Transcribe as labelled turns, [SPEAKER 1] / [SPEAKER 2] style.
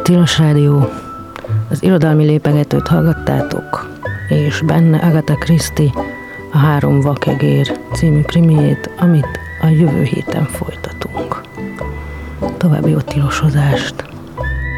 [SPEAKER 1] Tilos Rádió, az irodalmi lépegetőt hallgattátok, és benne Agatha Christie a 3 vakegér című krimiét, amit a jövő héten folytatunk. További jó tilosozást!